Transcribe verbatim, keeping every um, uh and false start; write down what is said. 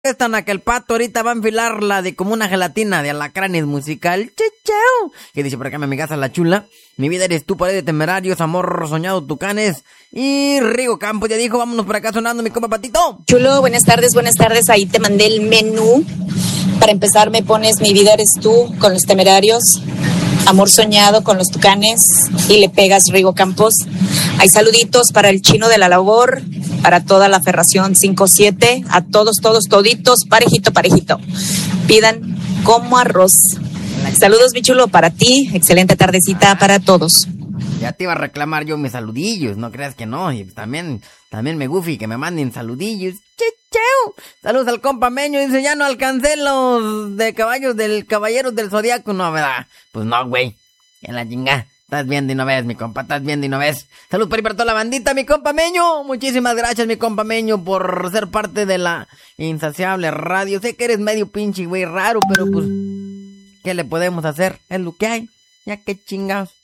Están a que el pato ahorita va a enfilar la de como una gelatina de alacranes musical. Chicheo. Que dice por acá mi amigaza la chula. Mi vida eres tú, pared de temerarios, amor soñado, tucanes. Y Rigo Campos ya dijo, vámonos por acá sonando mi compa Patito. Chulo, buenas tardes, buenas tardes. Ahí te mandé el menú. Para empezar me pones Mi vida eres tú con los temerarios, Amor soñado con los tucanes y le pegas Rigo Campos. Hay saluditos para el chino de la labor, para toda la Ferración cinco siete, a todos, todos, toditos, parejito, parejito. Pidan como arroz. Saludos, mi chulo, para ti. Excelente tardecita para todos. Ya te iba a reclamar yo mis saludillos, no creas que no. Y también, también me gufi que me manden saludillos. Chicheo. Saludos al compa Meño, dice, ya no alcancé los de caballos del Caballeros del Zodiaco, no, ¿verdad? Pues no, güey. En la chinga. Estás viendo y no ves, mi compa, estás viendo y no ves. Salud por ahí para toda la bandita, mi compa Meño. Muchísimas gracias, mi compa Meño, por ser parte de la insaciable radio. Sé que eres medio pinche, güey, raro, pero pues, ¿qué le podemos hacer? Es lo que hay. Ya que chingados.